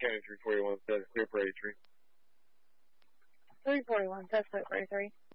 County 341 says clear for 83. 341, test flight for 83.